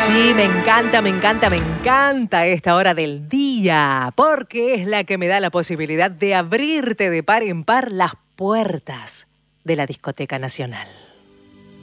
Sí, me encanta esta hora del día, porque es la que me da la posibilidad de abrirte de par en par las puertas de la Discoteca Nacional.